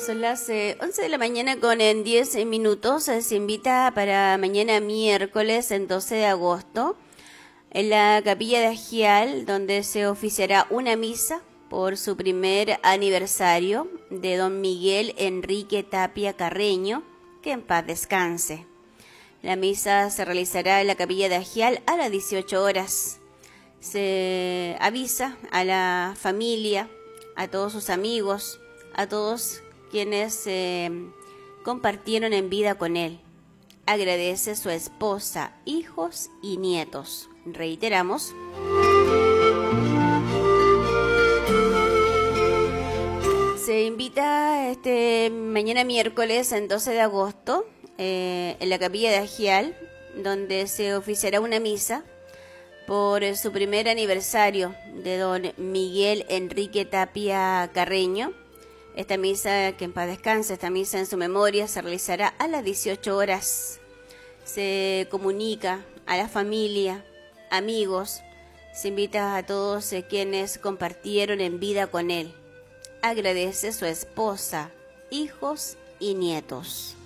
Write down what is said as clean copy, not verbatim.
Son las 11 de la mañana con 10 minutos. Se invita para mañana miércoles, en 12 de agosto, en la capilla de Agial, donde se oficiará una misa por su primer aniversario de don Miguel Enrique Tapia Carreño, que en paz descanse. La misa se realizará en la capilla de Agial a las 18 horas. Se avisa a la familia, a todos sus amigos, a todos quienes compartieron en vida con él. Agradece su esposa, hijos y nietos. Reiteramos. Se invita mañana miércoles, en 12 de agosto, en la capilla de Agial, donde se oficiará una misa por su primer aniversario de don Miguel Enrique Tapia Carreño. Esta misa, que en paz descanse, esta misa en su memoria se realizará a las 18 horas. Se comunica a la familia, amigos, se invita a todos quienes compartieron en vida con él. Agradece su esposa, hijos y nietos.